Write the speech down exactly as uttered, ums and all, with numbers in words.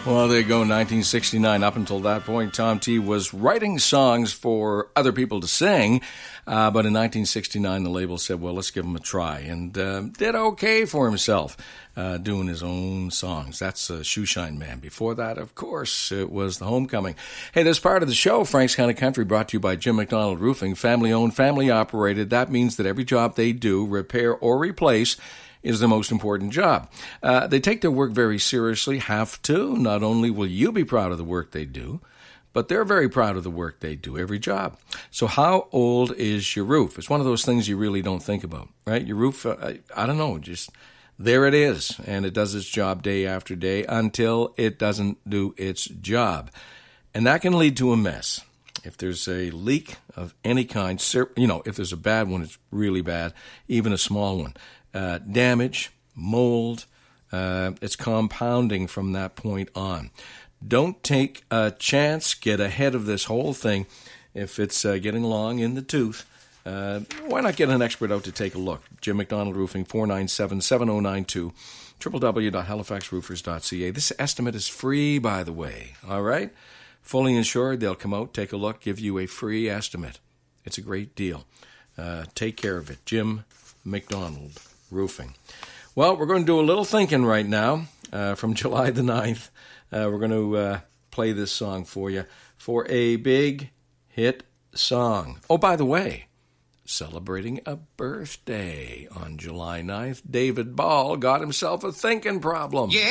Well, there you go, nineteen sixty-nine. Up until that point, Tom T was writing songs for other people to sing. Uh, but in nineteen sixty-nine, the label said, well, let's give him a try. And uh, did okay for himself, uh, doing his own songs. That's uh, Shoeshine Man. Before that, of course, it was The Homecoming. Hey, this part of the show, Frank's Kind of Country, brought to you by Jim McDonald Roofing. Family-owned, family-operated. That means that every job they do, repair or replace, is the most important job. Uh, they take their work very seriously, have to. Not only will you be proud of the work they do, but they're very proud of the work they do, every job. So how old is your roof? It's one of those things you really don't think about, right? Your roof, uh, I, I don't know, just there it is, and it does its job day after day until it doesn't do its job. And that can lead to a mess. If there's a leak of any kind, you know, if there's a bad one, it's really bad, even a small one. Uh, damage, mold, uh, it's compounding from that point on. Don't take a chance. Get ahead of this whole thing. If it's uh, getting long in the tooth, uh, why not get an expert out to take a look? Jim McDonald Roofing, four nine seven, seven oh nine two, w w w dot halifax roofers dot c a. This estimate is free, by the way, all right? Fully insured, they'll come out, take a look, give you a free estimate. It's a great deal. Uh, take care of it. Jim McDonald Roofing. Well, we're going to do a little thinking right now uh, from July the ninth. Uh, we're going to uh, play this song for you for a big hit song. Oh, by the way, celebrating a birthday on July ninth, David Ball got himself a thinking problem. Yeah.